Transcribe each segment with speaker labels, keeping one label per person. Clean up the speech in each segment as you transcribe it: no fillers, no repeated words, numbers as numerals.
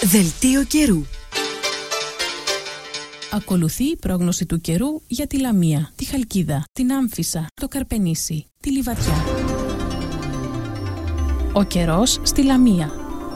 Speaker 1: Δελτίο καιρού.
Speaker 2: Ακολουθεί η πρόγνωση του καιρού για τη Λαμία, τη Χαλκίδα, την Άμφισσα, το Καρπενήσι, τη Λιβαδιά. Ο καιρός στη Λαμία.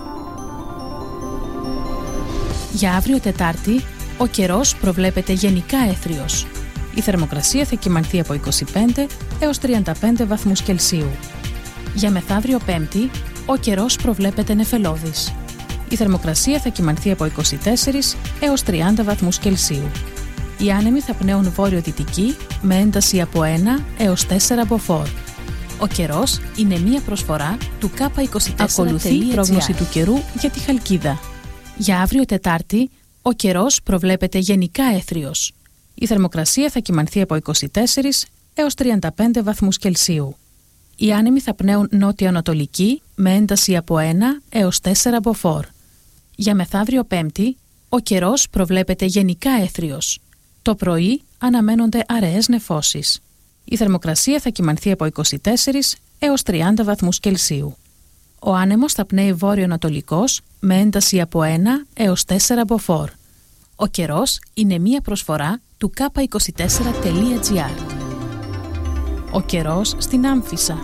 Speaker 2: Για αύριο Τετάρτη, ο καιρός προβλέπεται γενικά έθριος. Η θερμοκρασία θα κυμανθεί από 25 έως 35 βαθμούς Κελσίου. Για μεθαύριο Πέμπτη, ο καιρός προβλέπεται νεφελώδης. Η θερμοκρασία θα κυμανθεί από 24 έως 30 βαθμούς Κελσίου. Οι άνεμοι θα πνέουν βόρειο-δυτική με ένταση από 1 έως 4 μποφόρ. Ο καιρός είναι μία προσφορά του K24. Ακολουθεί η πρόγνωση του καιρού για τη Χαλκίδα. Για αύριο Τετάρτη, ο καιρός προβλέπεται γενικά έθριος. Η θερμοκρασία θα κυμανθεί από 24 έως 35 βαθμούς Κελσίου. Οι άνεμοι θα πνέουν νότιο-ανατολική με ένταση από 1 έως 4 μποφόρ. Για μεθαύριο Πέμπτη, ο καιρός προβλέπεται γενικά έθριος. Το πρωί αναμένονται αραιές νεφώσεις. Η θερμοκρασία θα κυμανθεί από 24 έως 30 βαθμούς Κελσίου. Ο άνεμος θα πνέει βόρειο-ανατολικός με ένταση από 1 έως 4 μποφόρ. Ο καιρός είναι μία προσφορά του K24.gr. Ο καιρός στην Άμφισσα.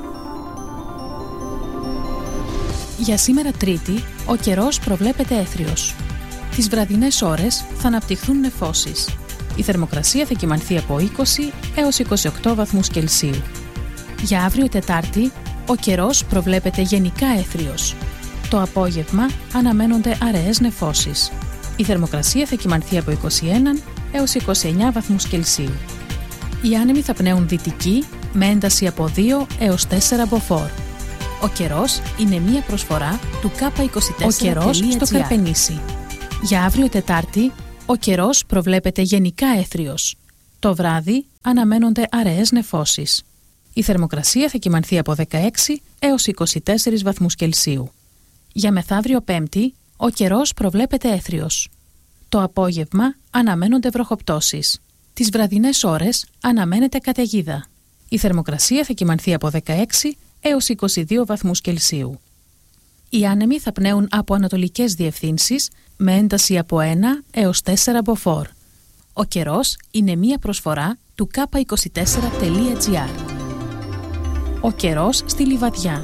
Speaker 2: Για σήμερα Τρίτη, ο καιρός προβλέπεται έθριος. Τις βραδινές ώρες θα αναπτυχθούν νεφώσεις. Η θερμοκρασία θα κυμανθεί από 20 έως 28 βαθμούς Κελσίου. Για αύριο Τετάρτη, ο καιρός προβλέπεται γενικά έθριος. Το απόγευμα αναμένονται αραιές νεφώσεις. Η θερμοκρασία θα κυμανθεί από 21 έως 29 βαθμούς Κελσίου. Οι άνεμοι θα πνέουν δυτική με ένταση από 2 έως 4 μποφόρ. Ο καιρός είναι μία προσφορά του K24. Ο καιρός στο Καρπενήσι. Για αύριο Τετάρτη, ο καιρός προβλέπεται γενικά έθριος. Το βράδυ αναμένονται αραιές νεφώσεις. Η θερμοκρασία θα κυμανθεί από 16 έως 24 βαθμούς Κελσίου. Για μεθαύριο Πέμπτη, ο καιρός προβλέπεται έθριος. Το απόγευμα αναμένονται βροχοπτώσεις. Τις βραδινές ώρες αναμένεται καταιγίδα. Η θερμοκρασία θα κυμανθεί από 16 έως 22 βαθμούς Κελσίου. Οι άνεμοι θα πνέουν από ανατολικές διευθύνσεις με ένταση από 1 έως 4 μποφόρ. Ο καιρός είναι μία προσφορά του K24.gr. Ο καιρός στη Λιβαδιά.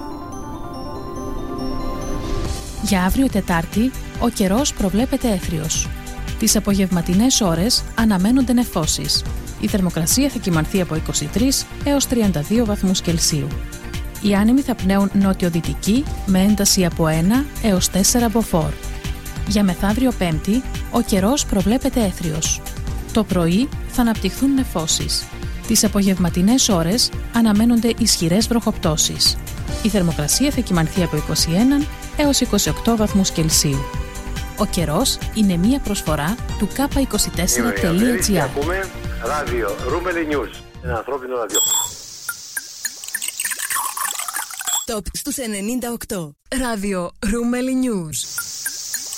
Speaker 2: Για αύριο Τετάρτη, ο καιρός προβλέπεται έθριος. Τις απογευματινές ώρες αναμένονται νεφώσεις. Η θερμοκρασία θα κυμανθεί από 23 έως 32 βαθμούς Κελσίου. Οι άνεμοι θα πνέουν νότιο-δυτική με ένταση από 1 έως 4 μποφόρ. Για μεθαύριο Πέμπτη, ο καιρός προβλέπεται έθριος. Το πρωί θα αναπτυχθούν νεφώσεις. Τις απογευματινές ώρες αναμένονται ισχυρές βροχοπτώσεις. Η θερμοκρασία θα κυμανθεί από 21 έως 28 βαθμούς Κελσίου. Ο καιρός είναι μία προσφορά του K24.gr.
Speaker 3: Ακούμε ράδιο Ρούμελι News. Ένα ανθρώπινο ραδιόφωνο.
Speaker 1: Top στους 98. Ράδιο Ρούμελι News.